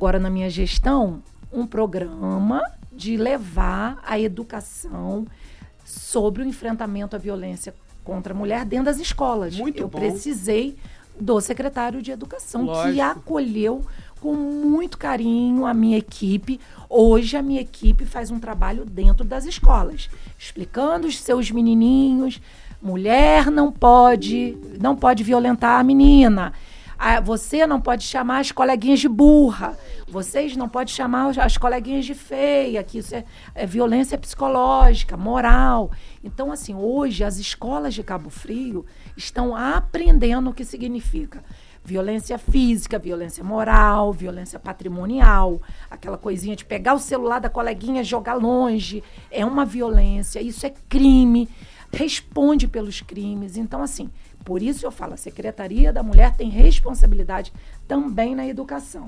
agora na minha gestão, um programa de levar a educação sobre o enfrentamento à violência contra a mulher dentro das escolas. Muito Eu bom. precisei do secretário de Educação, Lógico. que acolheu com muito carinho a minha equipe. Hoje a minha equipe faz um trabalho dentro das escolas, explicando os seus menininhos, mulher não pode violentar a menina. Você não pode chamar as coleguinhas de burra. Vocês não podem chamar as coleguinhas de feia, que isso é violência psicológica, moral. Então, assim, hoje as escolas de Cabo Frio estão aprendendo o que significa violência física, violência moral, violência patrimonial, aquela coisinha de pegar o celular da coleguinha e jogar longe. É uma violência, isso é crime, responde pelos crimes. Então, assim, por isso eu falo, a Secretaria da Mulher tem responsabilidade também na educação.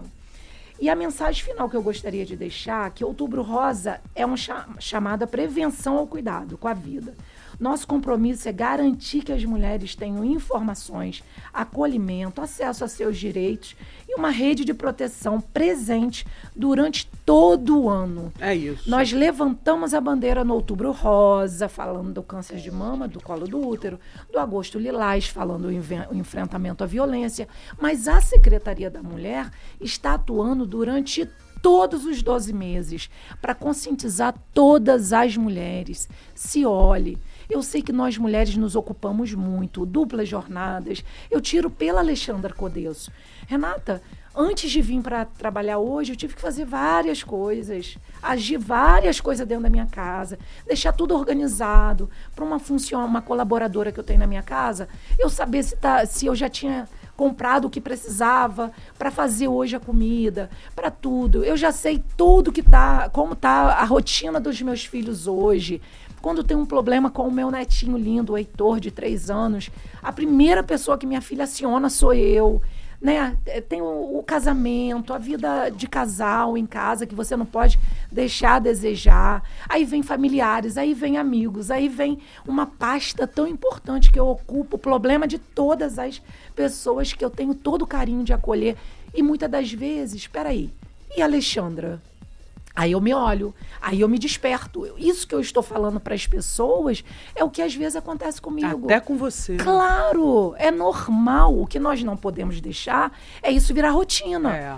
E a mensagem final que eu gostaria de deixar, que Outubro Rosa é um chamado à prevenção ao cuidado com a vida. Nosso compromisso é garantir que as mulheres tenham informações, acolhimento, acesso a seus direitos e uma rede de proteção presente durante todo o ano. É isso. Nós levantamos a bandeira no Outubro Rosa, falando do câncer de mama, do colo do útero, do Agosto Lilás, falando o enfrentamento à violência, mas a Secretaria da Mulher está atuando durante todos os 12 meses para conscientizar todas as mulheres. Se olhe. Eu sei que nós mulheres nos ocupamos muito, duplas jornadas. Eu tiro pela Alexandra Codesso. Renata, antes de vir para trabalhar hoje, eu tive que fazer várias coisas, agir várias coisas dentro da minha casa, deixar tudo organizado para uma colaboradora que eu tenho na minha casa, eu saber se eu já tinha comprado o que precisava para fazer hoje a comida, para tudo. Eu já sei tudo como tá a rotina dos meus filhos hoje. Quando tem um problema com o meu netinho lindo, o Heitor, de 3 anos, a primeira pessoa que minha filha aciona sou eu. Né? Tem o casamento, a vida de casal em casa, que você não pode deixar a desejar. Aí vem familiares, aí vem amigos, aí vem uma pasta tão importante que eu ocupo, o problema de todas as pessoas que eu tenho todo o carinho de acolher. E muitas das vezes, espera aí, e a Alexandra? Aí eu me olho, aí eu me desperto. Isso que eu estou falando para as pessoas é o que às vezes acontece comigo. Até com você. Claro, é normal. O que nós não podemos deixar é isso virar rotina. É.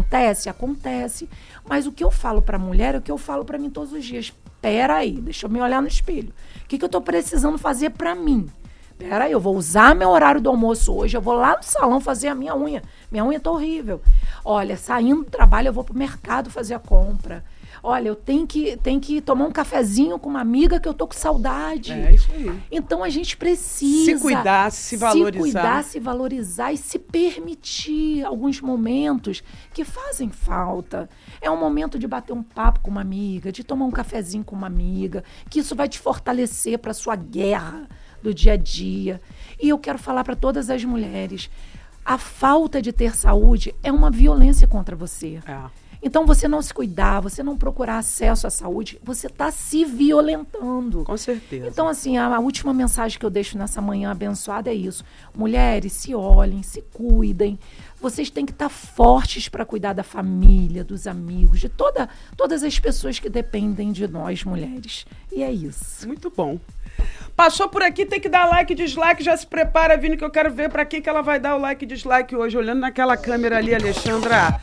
Acontece. Mas o que eu falo para a mulher é o que eu falo para mim todos os dias. Peraí, deixa eu me olhar no espelho. O que eu estou precisando fazer para mim? Peraí, eu vou usar meu horário do almoço hoje, eu vou lá no salão fazer a minha unha. Minha unha tá horrível. Olha, saindo do trabalho, eu vou pro mercado fazer a compra. Olha, eu tenho que tomar um cafezinho com uma amiga que eu tô com saudade. É isso aí. Então a gente precisa se cuidar, se valorizar e se permitir alguns momentos que fazem falta. É um momento de bater um papo com uma amiga, de tomar um cafezinho com uma amiga, que isso vai te fortalecer para sua guerra do dia a dia. E eu quero falar para todas as mulheres, a falta de ter saúde é uma violência contra você. É. Então, você não se cuidar, você não procurar acesso à saúde, você está se violentando. Com certeza. Então, assim, a última mensagem que eu deixo nessa manhã abençoada é isso. Mulheres, se olhem, se cuidem. Vocês têm que estar fortes para cuidar da família, dos amigos, de todas as pessoas que dependem de nós, mulheres. E é isso. Muito bom. Passou por aqui, tem que dar like, dislike, já se prepara, Vini, que eu quero ver para quem que ela vai dar o like e dislike hoje, olhando naquela câmera ali, Alexandra.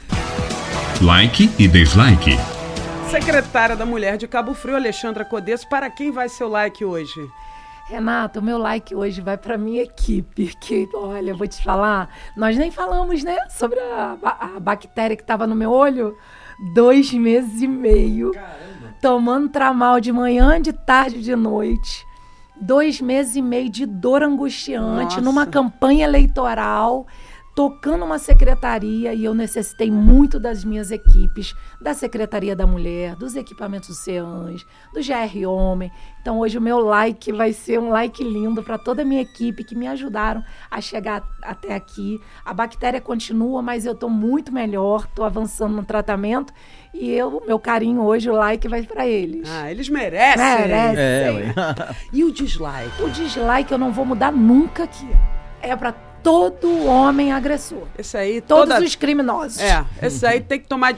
Like e dislike. Secretária da Mulher de Cabo Frio, Alexandra Codesso, para quem vai seu like hoje? Renata, o meu like hoje vai para minha equipe, que, olha, eu vou te falar, nós nem falamos, né, sobre a bactéria que estava no meu olho, 2 meses e meio. Caramba. Tomando tramal de manhã, de tarde, de noite. 2 meses e meio de dor angustiante. Nossa. Numa campanha eleitoral, tocando uma secretaria, e eu necessitei muito das minhas equipes, da Secretaria da Mulher, dos equipamentos CEANS, do GR Homem. Então hoje o meu like vai ser um like lindo para toda a minha equipe que me ajudaram a chegar até aqui. A bactéria continua, mas eu estou muito melhor, estou avançando no tratamento, e meu carinho hoje, o like vai para eles. Ah, eles merecem. E o dislike? O dislike eu não vou mudar nunca aqui. É para todo homem agressor. Esse aí... Todos os criminosos. Esse aí tem que tomar